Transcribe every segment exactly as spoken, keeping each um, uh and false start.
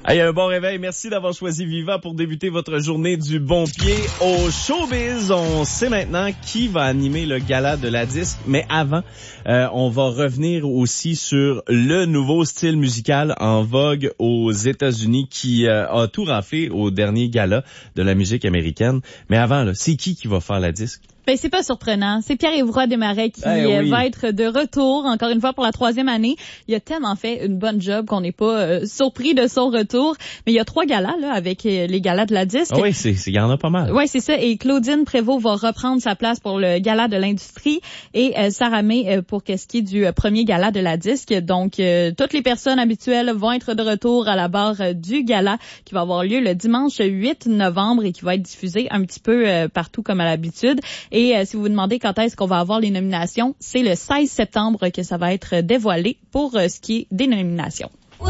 Hey, un bon réveil. Merci d'avoir choisi Viva pour débuter votre journée du bon pied au showbiz. On sait maintenant qui va animer le gala de la disque. Mais avant, euh, on va revenir aussi sur le nouveau style musical en vogue aux États-Unis qui euh, a tout raflé au dernier gala de la musique américaine. Mais avant, là, c'est qui qui va faire la disque? Ben, c'est pas surprenant. C'est Pierre-Yves Roy Desmarais qui eh oui. va être de retour, encore une fois, pour la troisième année. Il a tellement fait une bonne job qu'on n'est pas euh, surpris de son retour. Mais il y a trois galas, là, avec euh, les galas de la disque. Ah oui, c'est, c'est, il y en a pas mal. Oui, c'est ça. Et Claudine Prévost va reprendre sa place pour le gala de l'industrie et euh, Sarah May euh, pour qu'est-ce qui est du euh, premier gala de la disque. Donc, euh, toutes les personnes habituelles vont être de retour à la barre euh, du gala qui va avoir lieu le dimanche huit novembre et qui va être diffusé un petit peu euh, partout comme à l'habitude. Et euh, si vous vous demandez quand est-ce qu'on va avoir les nominations, c'est le seize septembre que ça va être dévoilé pour euh, ce qui est des nominations.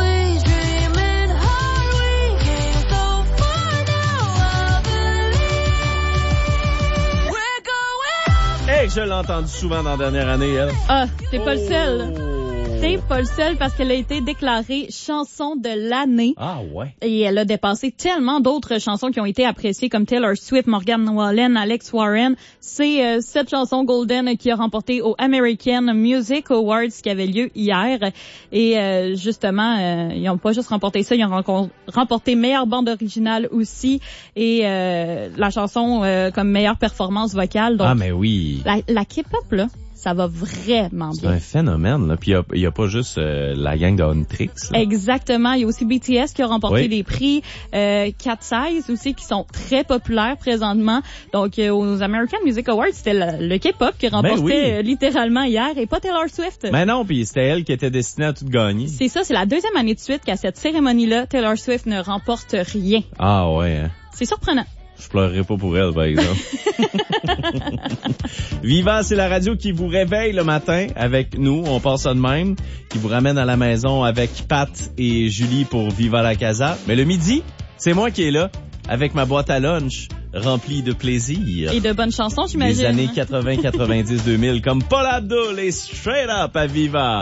Hey, je l'ai entendu souvent dans la dernière année, elle. Ah, t'es pas oh. le seul. T'es pas le seul parce qu'elle a été déclarée chanson de l'année. Ah ouais. Et elle a dépassé tellement d'autres chansons qui ont été appréciées comme Taylor Swift, Morgan Wallen, Alex Warren. C'est euh, cette chanson Golden qui a remporté au American Music Awards qui avait lieu hier. Et euh, justement, euh, ils ont pas juste remporté ça, ils ont remporté meilleure bande originale aussi et euh, la chanson euh, comme meilleure performance vocale. Donc, ah mais oui. La, la K-pop là. Ça va vraiment bien. C'est un phénomène, là. Puis il y, y a pas juste euh, la gang de Huntrix. Exactement. Il y a aussi B T S qui a remporté oui. des prix. Euh, Cat Size aussi qui sont très populaires présentement. Donc euh, aux American Music Awards, c'était le, le K-pop qui remportait ben oui. euh, littéralement hier et pas Taylor Swift. Mais non, puis c'était elle qui était destinée à tout gagner. C'est ça, c'est la deuxième année de suite qu'à cette cérémonie-là, Taylor Swift ne remporte rien. Ah ouais. Hein. C'est surprenant. Je pleurerai pas pour elle, par exemple. Viva, c'est la radio qui vous réveille le matin avec nous. On passe ça de même. Qui vous ramène à la maison avec Pat et Julie pour Viva la Casa. Mais le midi, c'est moi qui est là avec ma boîte à lunch remplie de plaisir. Et de bonnes chansons, j'imagine. Les années quatre-vingts, quatre-vingt-dix, deux mille comme Paul Abdul et Straight Up à Viva.